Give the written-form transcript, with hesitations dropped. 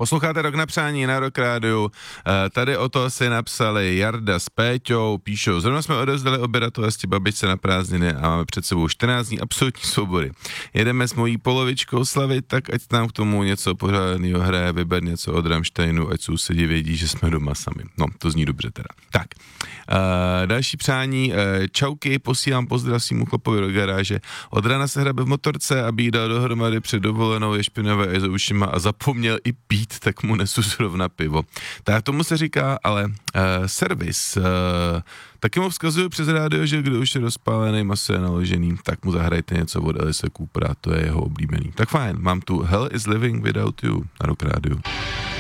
Posloucháte Rock na přání na Rock Rádiu. Tady o to si napsali Jarda s Péťou, píšou, zrovna jsme odevzdali obědatosti babičce na prázdniny a máme před sebou 14 dní absolutní svobody. Jedeme s mojí polovičkou slavit, tak ať tam k tomu něco pořádného hraje, vyber něco od Rammsteinu, ať sousedi vědí, že jsme doma sami. No, to zní dobře teda. Tak, další přání, čauky, posílám pozdrav svýmu chlapovi do garáže. Od rána se hrabe v motorce, aby jí dal dohromady před dovolenou, je špinavé i za ušima a zapomněl i pít, tak mu nesu zrovna pivo. Tak tomu se říká, ale servis. Taky mu vzkazuju přes rádio, že kdo už je rozpálený, maso je naložený, tak mu zahrajte něco od Alice Coopera, to je jeho oblíbený. Tak fajn, mám tu Hell is Living Without You na Rock Rádiu.